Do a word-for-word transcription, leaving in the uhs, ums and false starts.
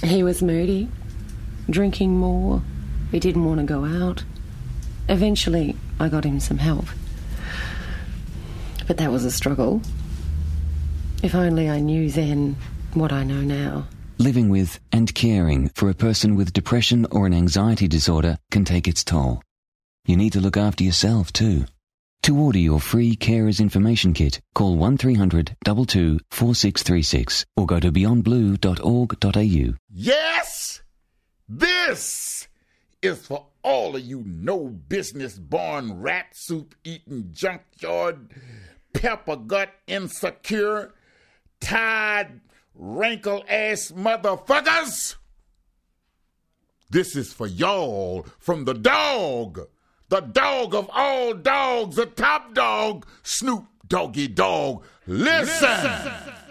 He was moody, drinking more. He didn't want to go out. Eventually, I got him some help. But that was a struggle. If only I knew then what I know now. Living with and caring for a person with depression or an anxiety disorder can take its toll. You need to look after yourself too. To order your free Carers Information Kit, call one three hundred two two four six three six or go to beyond blue dot org dot a u. Yes! This is for all of you no-business-born rat soup-eating junkyard, pepper-gut insecure, tired, wrinkle-ass motherfuckers. This is for y'all from the dog, the dog of all dogs, the top dog, Snoop Doggy Dogg. Listen! Listen.